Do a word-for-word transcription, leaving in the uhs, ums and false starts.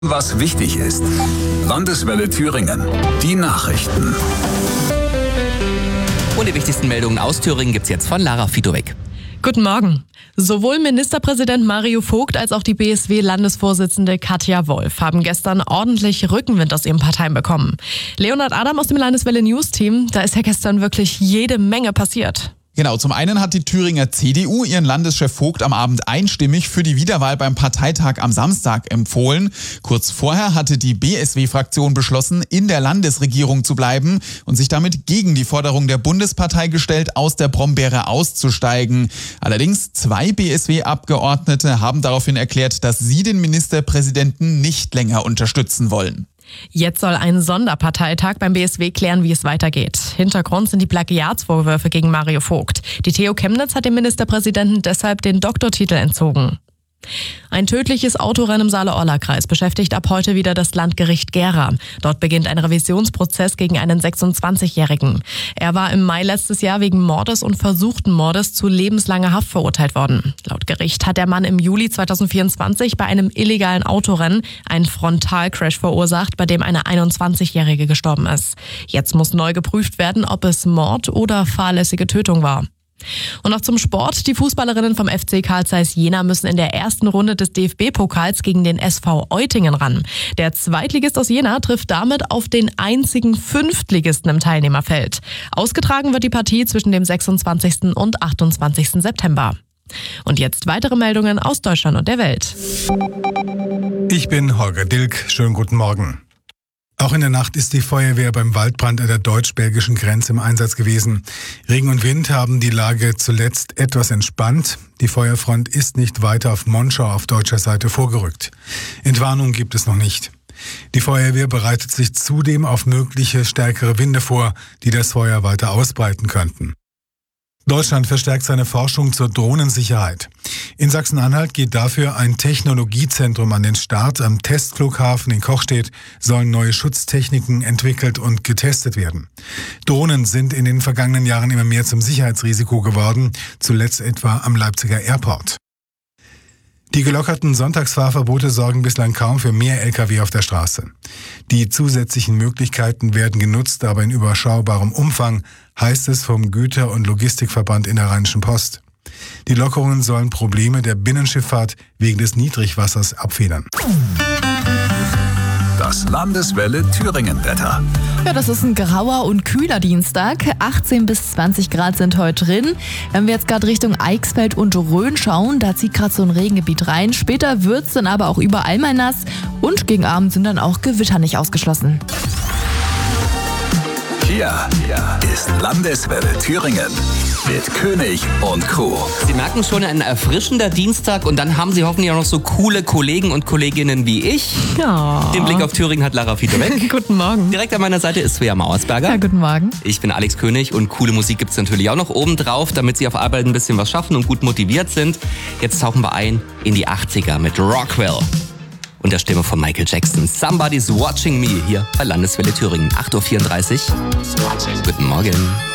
Was wichtig ist. Landeswelle Thüringen. Die Nachrichten. Und die wichtigsten Meldungen aus Thüringen gibt's jetzt von Lara Fitowek. Guten Morgen. Sowohl Ministerpräsident Mario Vogt als auch die B S W-Landesvorsitzende Katja Wolf haben gestern ordentlich Rückenwind aus ihren Parteien bekommen. Leonhard Adam aus dem Landeswelle News-Team, da ist ja gestern wirklich jede Menge passiert. Genau, zum einen hat die Thüringer C D U ihren Landeschef Vogt am Abend einstimmig für die Wiederwahl beim Parteitag am Samstag empfohlen. Kurz vorher hatte die B S W-Fraktion beschlossen, in der Landesregierung zu bleiben und sich damit gegen die Forderung der Bundespartei gestellt, aus der Brombeere auszusteigen. Allerdings zwei B S W-Abgeordnete haben daraufhin erklärt, dass sie den Ministerpräsidenten nicht länger unterstützen wollen. Jetzt soll ein Sonderparteitag beim B S W klären, wie es weitergeht. Hintergrund sind die Plagiatsvorwürfe gegen Mario Vogt. Die T U Chemnitz hat dem Ministerpräsidenten deshalb den Doktortitel entzogen. Ein tödliches Autorennen im Saale-Orla-Kreis beschäftigt ab heute wieder das Landgericht Gera. Dort beginnt ein Revisionsprozess gegen einen sechsundzwanzigjährigen. Er war im Mai letztes Jahr wegen Mordes und versuchten Mordes zu lebenslanger Haft verurteilt worden. Laut Gericht hat der Mann im Juli zweitausendvierundzwanzig bei einem illegalen Autorennen einen Frontalcrash verursacht, bei dem eine einundzwanzigjährige gestorben ist. Jetzt muss neu geprüft werden, ob es Mord oder fahrlässige Tötung war. Und noch zum Sport. Die Fußballerinnen vom F C Carl Zeiss Jena müssen in der ersten Runde des D F B-Pokals gegen den S V Eutingen ran. Der Zweitligist aus Jena trifft damit auf den einzigen Fünftligisten im Teilnehmerfeld. Ausgetragen wird die Partie zwischen dem sechsundzwanzigsten und achtundzwanzigsten September. Und jetzt weitere Meldungen aus Deutschland und der Welt. Ich bin Holger Dilk. Schönen guten Morgen. Auch in der Nacht ist die Feuerwehr beim Waldbrand an der deutsch-belgischen Grenze im Einsatz gewesen. Regen und Wind haben die Lage zuletzt etwas entspannt. Die Feuerfront ist nicht weiter auf Monschau auf deutscher Seite vorgerückt. Entwarnung gibt es noch nicht. Die Feuerwehr bereitet sich zudem auf mögliche stärkere Winde vor, die das Feuer weiter ausbreiten könnten. Deutschland verstärkt seine Forschung zur Drohnensicherheit. In Sachsen-Anhalt geht dafür ein Technologiezentrum an den Start. Am Testflughafen in Kochstedt sollen neue Schutztechniken entwickelt und getestet werden. Drohnen sind in den vergangenen Jahren immer mehr zum Sicherheitsrisiko geworden, zuletzt etwa am Leipziger Airport. Die gelockerten Sonntagsfahrverbote sorgen bislang kaum für mehr L K W auf der Straße. Die zusätzlichen Möglichkeiten werden genutzt, aber in überschaubarem Umfang, heißt es vom Güter- und Logistikverband in der Rheinischen Post. Die Lockerungen sollen Probleme der Binnenschifffahrt wegen des Niedrigwassers abfedern. Das Landeswelle Thüringen-Wetter. Ja, das ist ein grauer und kühler Dienstag. achtzehn bis zwanzig Grad sind heute drin. Wenn wir jetzt gerade Richtung Eichsfeld und Rhön schauen, da zieht gerade so ein Regengebiet rein. Später wird es dann aber auch überall mal nass und gegen Abend sind dann auch Gewitter nicht ausgeschlossen. Hier ist Landeswelle Thüringen mit König und Crew. Sie merken schon, ein erfrischender Dienstag und dann haben Sie hoffentlich auch noch so coole Kollegen und Kolleginnen wie ich. Ja. Den Blick auf Thüringen hat Lara Fitowek. Guten Morgen. Direkt an meiner Seite ist Svea Mauersberger. Ja, guten Morgen. Ich bin Alex König und coole Musik gibt's natürlich auch noch oben drauf, damit Sie auf Arbeit ein bisschen was schaffen und gut motiviert sind. Jetzt tauchen wir ein in die achtziger mit Rockwell und der Stimme von Michael Jackson. Somebody's Watching Me hier bei Landeswelle Thüringen. acht Uhr vierunddreißig. Guten Morgen.